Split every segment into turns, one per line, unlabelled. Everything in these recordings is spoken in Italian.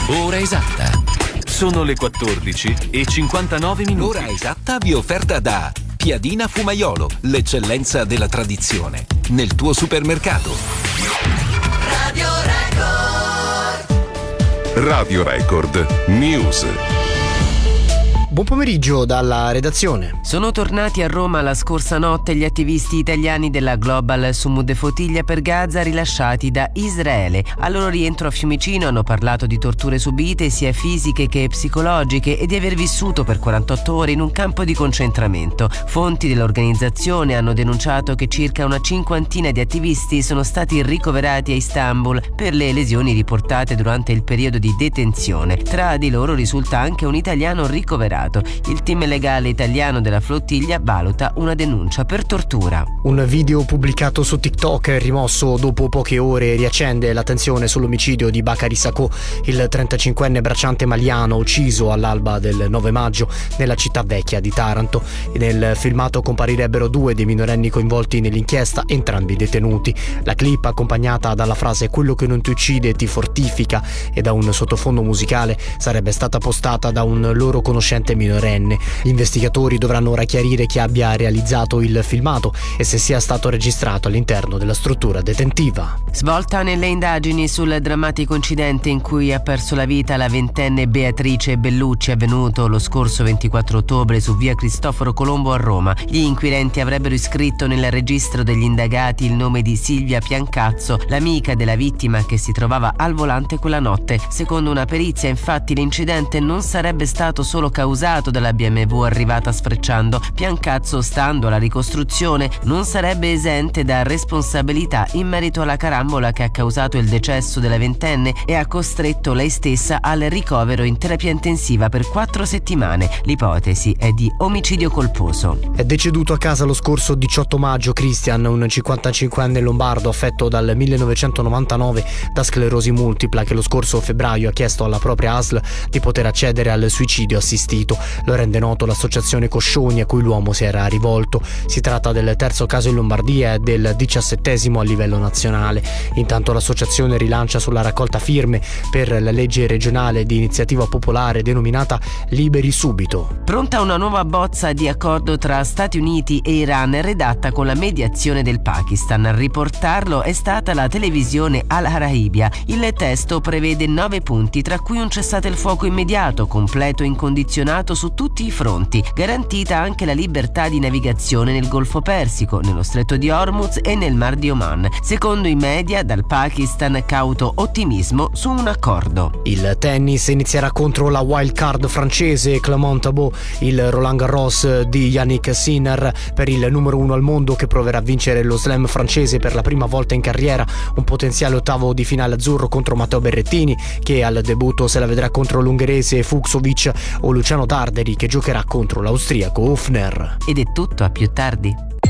Ora esatta. Sono le 14:59.
Ora esatta vi offerta da Piadina Fumaiolo, l'eccellenza della tradizione, nel tuo supermercato.
Radio Record.
Radio Record News.
Buon pomeriggio dalla redazione.
Sono tornati a Roma la scorsa notte gli attivisti italiani della Global Sumud Fotiglia per Gaza rilasciati da Israele. Al loro rientro a Fiumicino hanno parlato di torture subite sia fisiche che psicologiche e di aver vissuto per 48 ore in un campo di concentramento. Fonti dell'organizzazione hanno denunciato che circa una cinquantina di attivisti sono stati ricoverati a Istanbul per le lesioni riportate durante il periodo di detenzione. Tra di loro risulta anche un italiano ricoverato. Il team legale italiano della flottiglia valuta una denuncia per tortura.
Un video pubblicato su TikTok rimosso dopo poche ore riaccende l'attenzione sull'omicidio di Bakary Sacco, il 35enne bracciante maliano ucciso all'alba del 9 maggio nella città vecchia di Taranto. Nel filmato comparirebbero 2 dei minorenni coinvolti nell'inchiesta, entrambi detenuti. La clip, accompagnata dalla frase "quello che non ti uccide ti fortifica" e da un sottofondo musicale, sarebbe stata postata da un loro conoscente minorenne. Gli investigatori dovranno ora chiarire chi abbia realizzato il filmato e se sia stato registrato all'interno della struttura detentiva.
Svolta nelle indagini sul drammatico incidente in cui ha perso la vita la 20enne Beatrice Bellucci, avvenuto lo scorso 24 ottobre su via Cristoforo Colombo a Roma. Gli inquirenti avrebbero iscritto nel registro degli indagati il nome di Silvia Piancazzo, l'amica della vittima che si trovava al volante quella notte. Secondo una perizia, infatti, l'incidente non sarebbe stato solo causato dalla BMW arrivata sfrecciando. Piancazzo, stando alla ricostruzione, non sarebbe esente da responsabilità in merito alla carambola che ha causato il decesso della ventenne e ha costretto lei stessa al ricovero in terapia intensiva per 4 settimane. L'ipotesi è di omicidio colposo.
È deceduto a casa lo scorso 18 maggio Christian, un 55enne lombardo affetto dal 1999 da sclerosi multipla, che lo scorso febbraio ha chiesto alla propria ASL di poter accedere al suicidio assistito. Lo rende noto l'associazione Coscioni a cui l'uomo si era rivolto. Si tratta del terzo caso in Lombardia e del 17° a livello nazionale. Intanto l'associazione rilancia sulla raccolta firme per la legge regionale di iniziativa popolare denominata Liberi Subito.
Pronta una nuova bozza di accordo tra Stati Uniti e Iran, redatta con la mediazione del Pakistan. A riportarlo è stata la televisione Al Araibia. Il testo prevede 9 punti, tra cui un cessate il fuoco immediato, completo e incondizionato su tutti i fronti, garantita anche la libertà di navigazione nel Golfo Persico, nello Stretto di Hormuz e nel Mar di Oman. Secondo i media, dal Pakistan cauto ottimismo su un accordo.
Il tennis inizierà contro la wild card francese Clément Tabot, il Roland Garros di Yannick Sinner per il numero 1 al mondo, che proverà a vincere lo slam francese per la prima volta in carriera. Un potenziale ottavo di finale azzurro contro Matteo Berrettini, che al debutto se la vedrà contro l'ungherese Fucsovic, o Luciano Tarderi, che giocherà contro l'austriaco Hofner.
Ed è tutto, a più tardi.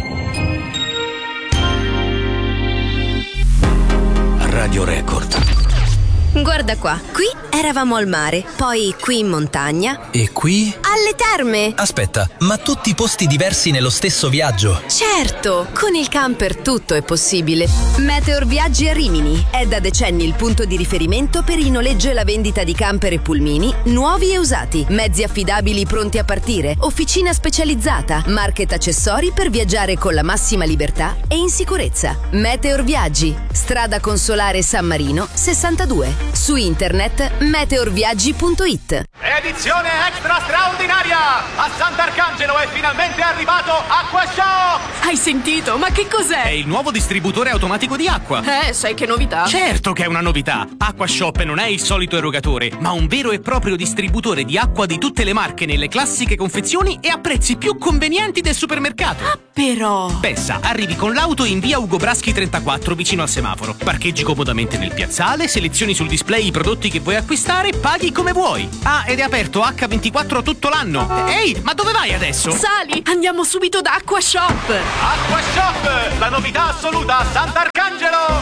Radio Record.
Guarda qua, qui eravamo al mare, poi qui in montagna.
E qui?
Alle terme!
Aspetta, ma tutti posti diversi nello stesso viaggio?
Certo, con il camper tutto è possibile. Meteor Viaggi a Rimini è da decenni il punto di riferimento per il noleggio e la vendita di camper e pulmini nuovi e usati, mezzi affidabili pronti a partire, officina specializzata, market accessori per viaggiare con la massima libertà e in sicurezza. Meteor Viaggi, strada Consolare San Marino 62. Su internet meteorviaggi.it.
Edizione extra straordinaria! A Sant'Arcangelo è finalmente arrivato AquaShop!
Hai sentito? Ma che cos'è?
È il nuovo distributore automatico di acqua.
Sai che novità?
Certo che è una novità! AquaShop non è il solito erogatore, ma un vero e proprio distributore di acqua di tutte le marche nelle classiche confezioni e a prezzi più convenienti del supermercato.
Ah, però!
Pensa, arrivi con l'auto in via Ugo Braschi 34 vicino al semaforo, parcheggi comodamente nel piazzale, selezioni sul display i prodotti che vuoi acquistare, paghi come vuoi. Ah, ed è aperto H24 tutto l'anno. Ehi, ma dove vai adesso?
Sali, andiamo subito da AquaShop.
AquaShop, la novità assoluta a Sant'Arcangelo.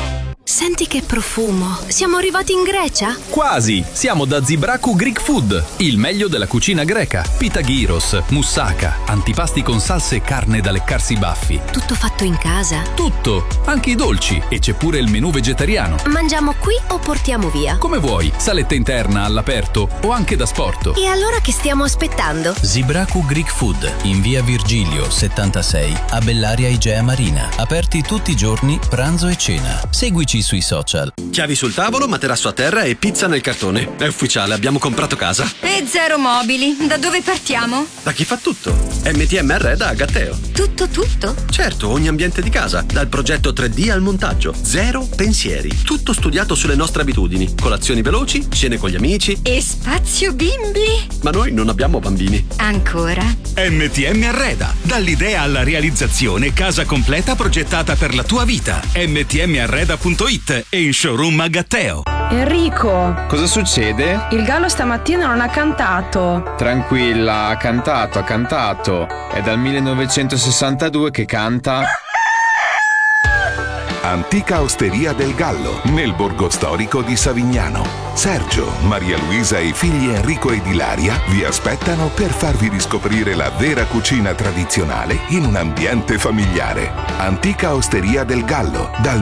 Senti che profumo. Siamo arrivati in Grecia?
Quasi! Siamo da Zibraku Greek Food, il meglio della cucina greca. Pita gyros, moussaka, antipasti con salse e carne da leccarsi i baffi.
Tutto fatto in casa?
Tutto, anche i dolci, e c'è pure il menù vegetariano.
Mangiamo qui o portiamo via?
Come vuoi, saletta interna, all'aperto o anche da sporto.
E allora che stiamo aspettando?
Zibraku Greek Food, in via Virgilio 76, a Bellaria Igea Marina. Aperti tutti i giorni, pranzo e cena. Seguici sui social.
Chiavi sul tavolo, materasso a terra e pizza nel cartone. È ufficiale, abbiamo comprato casa.
E zero mobili. Da dove partiamo?
Da chi fa tutto? MTM Arreda a Gatteo.
Tutto?
Certo, ogni ambiente di casa, dal progetto 3D al montaggio. Zero pensieri. Tutto studiato sulle nostre abitudini. Colazioni veloci, cene con gli amici.
E spazio bimbi?
Ma noi non abbiamo bambini.
Ancora?
MTM Arreda. Dall'idea alla realizzazione, casa completa progettata per la tua vita. mtmarreda.it e in showroom a Gatteo.
Enrico,
cosa succede?
Il gallo stamattina non ha cantato.
Tranquilla, ha cantato. È dal 1962 che canta.
Antica Osteria del Gallo, nel borgo storico di Savignano. Sergio, Maria Luisa e i figli Enrico ed Ilaria vi aspettano per farvi riscoprire la vera cucina tradizionale in un ambiente familiare. Antica Osteria del Gallo, dal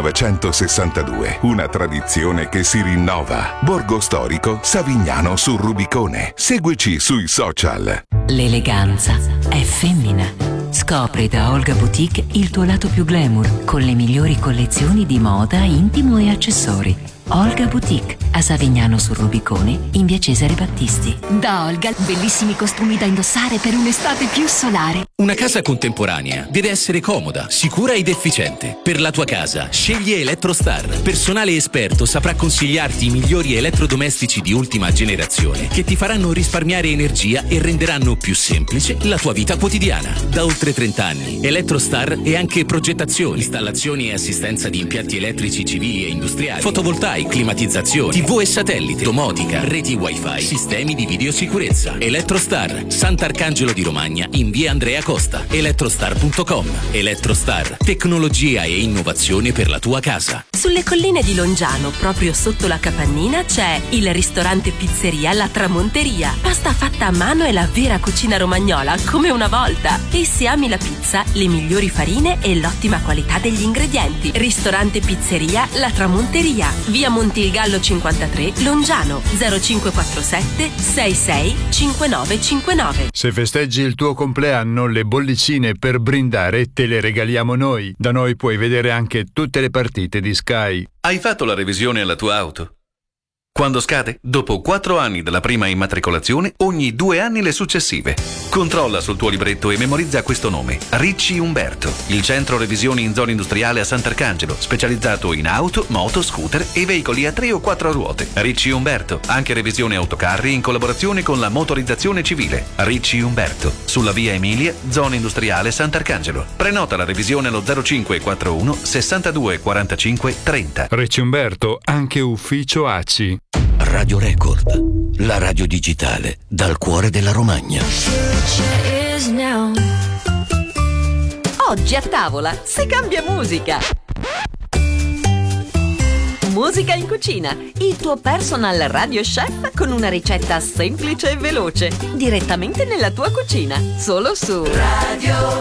1962. Una tradizione che si rinnova. Borgo storico Savignano sul Rubicone. Seguici sui social.
L'eleganza è femmina. Scopri da Olga Boutique il tuo lato più glamour con le migliori collezioni di moda, intimo e accessori. Olga Boutique, a Savignano sul Rubicone, in via Cesare Battisti.
Da Olga, bellissimi costumi da indossare per un'estate più solare.
Una casa contemporanea deve essere comoda, sicura ed efficiente. Per la tua casa, scegli Electrostar. Personale esperto saprà consigliarti i migliori elettrodomestici di ultima generazione che ti faranno risparmiare energia e renderanno più semplice la tua vita quotidiana. Da oltre 30 anni, Electrostar è anche progettazione, installazioni e assistenza di impianti elettrici civili e industriali, fotovoltaici, climatizzazione, TV e satellite, domotica, reti wifi, sistemi di videosicurezza. Electrostar, Sant'Arcangelo di Romagna, in via Andrea Costa. Electrostar.com. Electrostar, tecnologia e innovazione per la tua casa.
Sulle colline di Longiano, proprio sotto la Capannina, c'è il ristorante pizzeria La Tramonteria. Pasta fatta a mano e la vera cucina romagnola, come una volta. E se ami la pizza, le migliori farine e l'ottima qualità degli ingredienti. Ristorante pizzeria La Tramonteria, via Montilgallo 53, Longiano, 0547 66 5959.
Se festeggi il tuo compleanno, le bollicine per brindare te le regaliamo noi. Da noi puoi vedere anche tutte le partite di Sky.
Hai fatto la revisione alla tua auto? Quando scade? Dopo 4 anni dalla prima immatricolazione, ogni 2 anni le successive. Controlla sul tuo libretto e memorizza questo nome: Ricci Umberto, il centro revisioni in zona industriale a Sant'Arcangelo, specializzato in auto, moto, scooter e veicoli a 3 o 4 ruote. Ricci Umberto, anche revisione autocarri in collaborazione con la motorizzazione civile. Ricci Umberto, sulla via Emilia, zona industriale Sant'Arcangelo. Prenota la revisione allo 0541 62 45 30.
Ricci Umberto, anche ufficio ACI.
Radio Record, la radio digitale dal cuore della Romagna.
Oggi a tavola si cambia musica. Musica in cucina, il tuo personal radio chef con una ricetta semplice e veloce, direttamente nella tua cucina, solo su Radio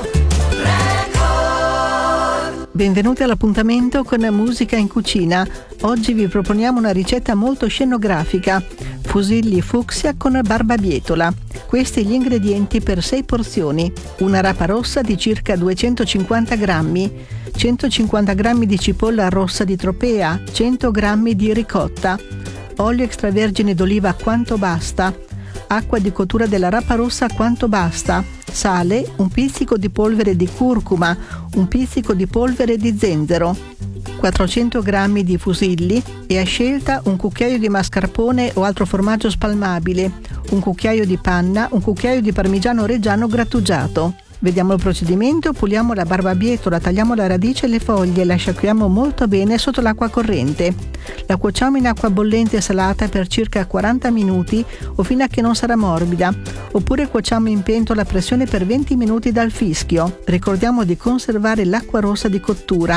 Record.
Benvenuti all'appuntamento con Musica in cucina. Oggi vi proponiamo una ricetta molto scenografica: fusilli fucsia con barbabietola. Questi gli ingredienti per 6 porzioni: una rapa rossa di circa 250 grammi, 150 grammi di cipolla rossa di tropea, 100 grammi di ricotta, olio extravergine d'oliva quanto basta, acqua di cottura della rapa rossa quanto basta, sale, un pizzico di polvere di curcuma, un pizzico di polvere di zenzero, 400 grammi di fusilli e a scelta un cucchiaio di mascarpone o altro formaggio spalmabile, un cucchiaio di panna, un cucchiaio di parmigiano reggiano grattugiato. Vediamo il procedimento: puliamo la barbabietola, tagliamo la radice e le foglie, la sciacquiamo molto bene sotto l'acqua corrente. La cuociamo in acqua bollente e salata per circa 40 minuti o fino a che non sarà morbida, oppure cuociamo in pentola a pressione per 20 minuti dal fischio. Ricordiamo di conservare l'acqua rossa di cottura.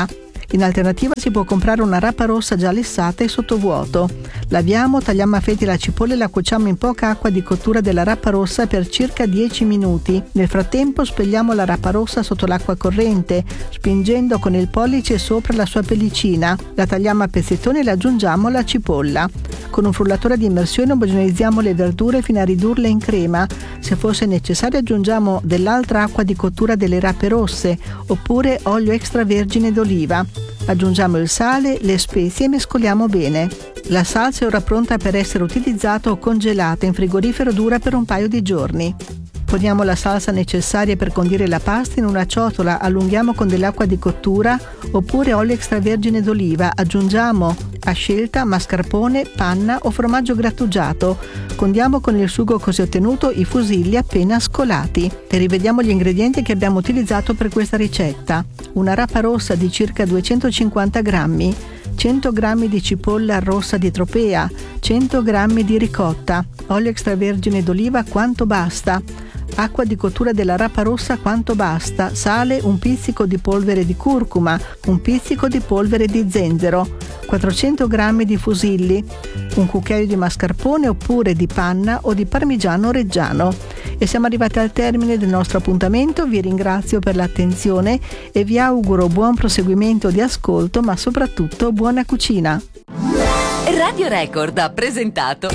In alternativa si può comprare una rapa rossa già lessata e sottovuoto. Laviamo, tagliamo a fetti la cipolla e la cuociamo in poca acqua di cottura della rapa rossa per circa 10 minuti. Nel frattempo spelliamo la rapa rossa sotto l'acqua corrente, spingendo con il pollice sopra la sua pellicina. La tagliamo a pezzettoni e la aggiungiamo alla cipolla. Con un frullatore di immersione omogeneizziamo le verdure fino a ridurle in crema. Se fosse necessario aggiungiamo dell'altra acqua di cottura delle rape rosse oppure olio extravergine d'oliva. Aggiungiamo il sale, le spezie e mescoliamo bene. La salsa è ora pronta per essere utilizzata o congelata in frigorifero, dura per un paio di giorni. Poniamo la salsa necessaria per condire la pasta in una ciotola, allunghiamo con dell'acqua di cottura oppure olio extravergine d'oliva, aggiungiamo a scelta mascarpone, panna o formaggio grattugiato. Condiamo con il sugo così ottenuto i fusilli appena scolati. E rivediamo gli ingredienti che abbiamo utilizzato per questa ricetta. Una rapa rossa di circa 250 grammi, 100 g di cipolla rossa di Tropea, 100 g di ricotta, olio extravergine d'oliva quanto basta, acqua di cottura della rapa rossa quanto basta, sale, un pizzico di polvere di curcuma, un pizzico di polvere di zenzero, 400 g di fusilli, un cucchiaio di mascarpone oppure di panna o di parmigiano reggiano. E siamo arrivati al termine del nostro appuntamento. Vi ringrazio per l'attenzione e vi auguro buon proseguimento di ascolto, ma soprattutto buona cucina.
Radio Record ha presentato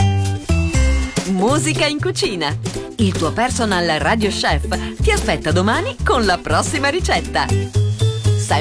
Musica in cucina. Il tuo personal radio chef ti aspetta domani con la prossima ricetta.